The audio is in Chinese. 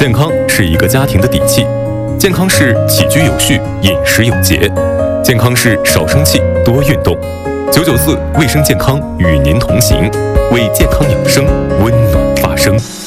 健康是一个家庭的底气，健康是起居有序、饮食有节，健康是少生气、多运动。994卫生健康与您同行，为健康养生温暖发声。